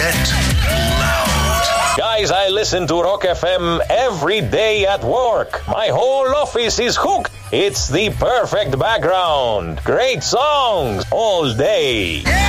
Loud. Guys, I listen to Rock FM every day at work. My whole office is hooked. It's the perfect background. Great songs all day.